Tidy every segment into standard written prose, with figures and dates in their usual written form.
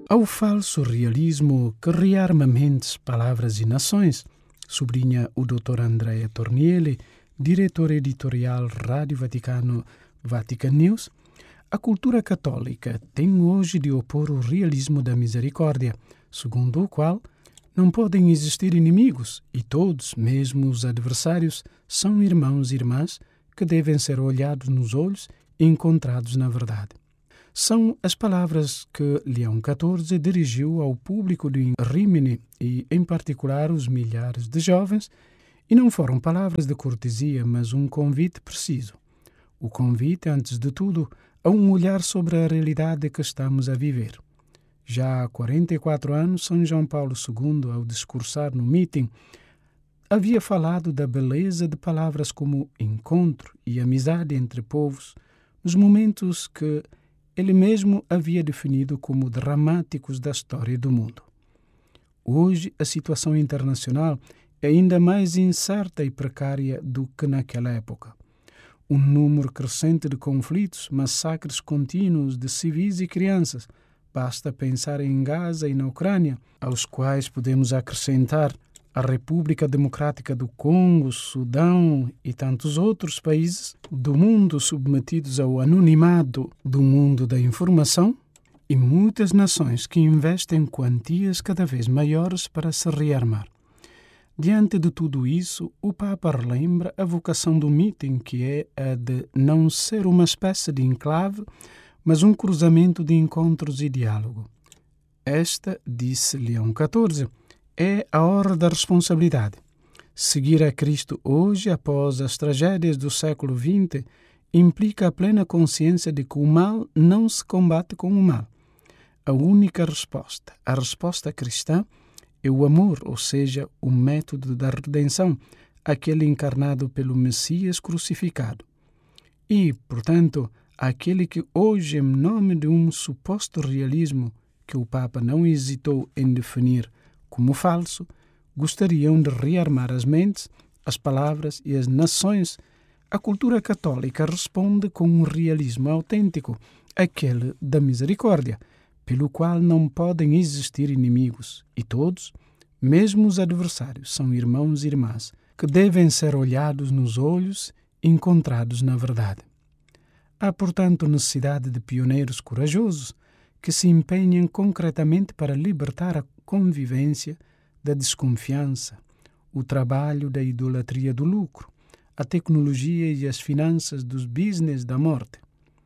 Ao falso realismo que rearma mentes, palavras e nações, sublinha o Dr. Andrea Tornielli, diretor editorial Rádio Vaticano Vatican News, a cultura católica tem hoje de opor o realismo da misericórdia, segundo o qual não podem existir inimigos e todos, mesmo os adversários, são irmãos e irmãs que devem ser olhados nos olhos e encontrados na verdade. São as palavras que Leão XIV dirigiu ao público de Rímini e, em particular, os milhares de jovens, e não foram palavras de cortesia, mas um convite preciso. O convite, antes de tudo, a um olhar sobre a realidade que estamos a viver. Já há 44 anos, São João Paulo II, ao discursar no meeting, havia falado da beleza de palavras como encontro e amizade entre povos, nos momentos que ele mesmo havia definido como dramáticos da história do mundo. Hoje, a situação internacional é ainda mais incerta e precária do que naquela época. Um número crescente de conflitos, massacres contínuos de civis e crianças. Basta pensar em Gaza e na Ucrânia, aos quais podemos acrescentar a República Democrática do Congo, Sudão e tantos outros países do mundo submetidos ao anonimato do mundo da informação e muitas nações que investem quantias cada vez maiores para se rearmar. Diante de tudo isso, o Papa relembra a vocação do meeting, que é a de não ser uma espécie de enclave, mas um cruzamento de encontros e diálogo. Esta, disse Leão XIV, é a hora da responsabilidade. Seguir a Cristo hoje, após as tragédias do século XX, implica a plena consciência de que o mal não se combate com o mal. A única resposta, a resposta cristã, é o amor, ou seja, o método da redenção, aquele encarnado pelo Messias crucificado. E, portanto, aquele que hoje, em nome de um suposto realismo que o Papa não hesitou em definir como falso, gostariam de rearmar as mentes, as palavras e as nações, a cultura católica responde com um realismo autêntico, aquele da misericórdia, pelo qual não podem existir inimigos, e todos, mesmo os adversários, são irmãos e irmãs, que devem ser olhados nos olhos e encontrados na verdade. Há, portanto, necessidade de pioneiros corajosos que se empenhem concretamente para libertar a convivência da desconfiança, o trabalho da idolatria do lucro, a tecnologia e as finanças dos business da morte.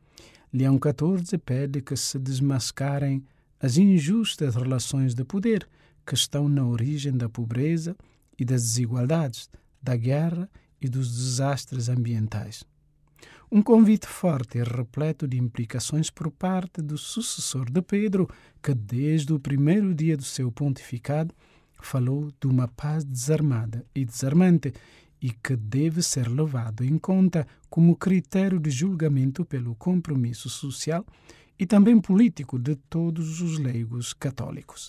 Leão XIV pede que se desmascarem as injustas relações de poder que estão na origem da pobreza e das desigualdades, da guerra e dos desastres ambientais. Um convite forte e repleto de implicações por parte do sucessor de Pedro, que desde o primeiro dia do seu pontificado falou de uma paz desarmada e desarmante e que deve ser levado em conta como critério de julgamento pelo compromisso social e também político de todos os leigos católicos.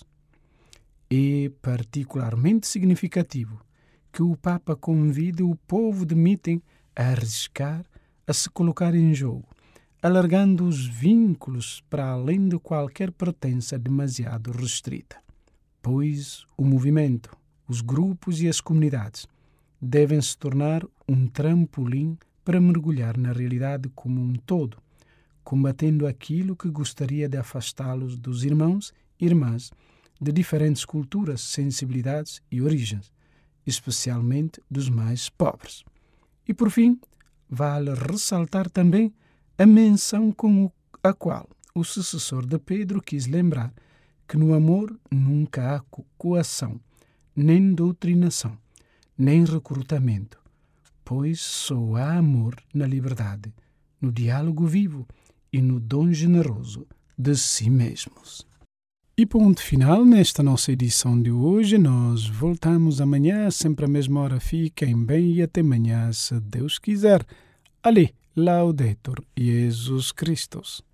É particularmente significativo que o Papa convide o povo de meeting a arriscar, a se colocar em jogo, alargando os vínculos para além de qualquer pertença demasiado restrita. Pois o movimento, os grupos e as comunidades devem se tornar um trampolim para mergulhar na realidade como um todo, combatendo aquilo que gostaria de afastá-los dos irmãos e irmãs de diferentes culturas, sensibilidades e origens, especialmente dos mais pobres. E, por fim, vale ressaltar também a menção com a qual o sucessor de Pedro quis lembrar que no amor nunca há coação, nem doutrinação, nem recrutamento, pois só há amor na liberdade, no diálogo vivo e no dom generoso de si mesmos. E ponto final nesta nossa edição de hoje. Nós voltamos amanhã, sempre à mesma hora. Fiquem bem e até amanhã, se Deus quiser. Ali, Laudetur Jesus Christus.